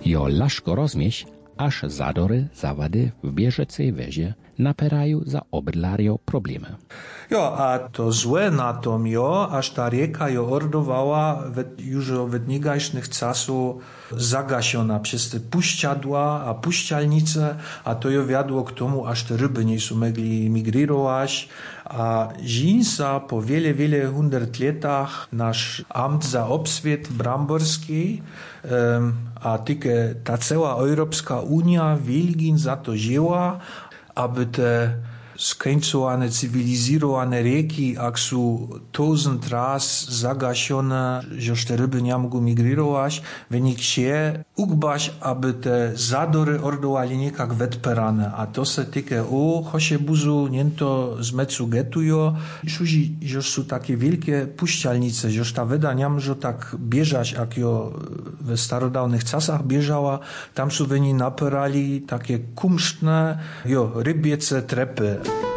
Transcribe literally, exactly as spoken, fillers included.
Jo laszko rozmieś, aż zadory, zawady w bieżecej wezie naperają za obydlario problemy. Jo, a to złe na tom jo, aż ta rieka jo ordowała wet, już od niegajsznych czasu zagasiona przez te puściadła, a puścialnice, a to jo wiadło k tomu, aż te ryby nie są mogli migrirować, a żinsa po wiele, wiele hundert latach nasz amt za obswiet bramborski, um, a tyke ta cała Europejska Unia wielgin za to wzięła, aby te skońcowane, cywilizowane rieki, jak są tysiąc raz zagasione, że te ryby nie mogą migrować, wynik się ukbać, aby te zadory ordowali niekak wetperane. A to se tyke, o, chosie buzu, niento z mecu getujo, szuzi, że są takie wielkie puścialnice, że ta weda nie może tak bieżać, jak jo we starodawnych czasach bieżała, tam są wyni naperali takie kumsztne, jo, rybiece trepy.